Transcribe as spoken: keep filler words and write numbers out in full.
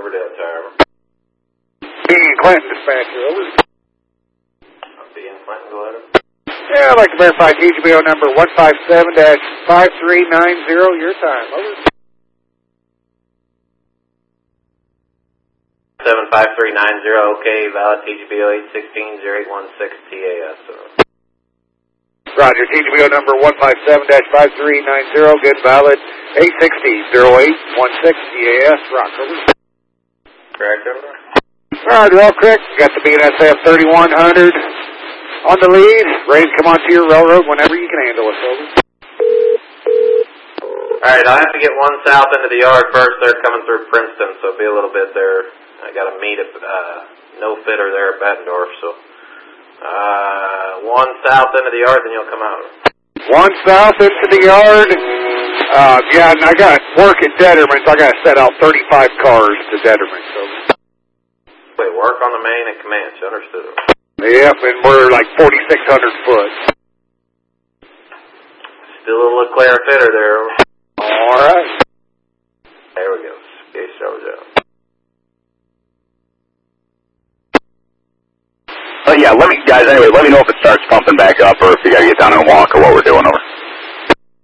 Riverdale Tower. B and Clinton dispatcher, over. B and Clinton, go ahead. Yeah, I'd like to verify T G B O number one five seven dash five three nine zero, your time, over. seven five three nine zero, okay, valid T G B O eight sixteen zero eight one six T A S. Roger, T G B O number one five seven dash five three nine zero, good, valid eight sixty zero eight one six T A S, rock, over. Correct, over. Roger, all correct. Got the B N S F thirty-one hundred on the lead, ready to come onto your railroad whenever you can handle us, over. Alright, I'll have to get one south into the yard first. They're coming through Princeton, so it'll be a little bit there. I got to meet a uh, no fitter there at Bettendorf, so uh, one south into the yard, then you'll come out. One south into the yard. Uh, yeah, and I got work at Detterman, so I got to set out thirty-five cars to Detterman. So. Wait, work on the main and Comanche, understood. Yep, and we're like forty-six hundred foot. Still a little Leclerc fitter there. All right. There we go. Space shows out. But yeah, let me, guys, anyway, let me know if it starts pumping back up or if you gotta get down and walk or what we're doing over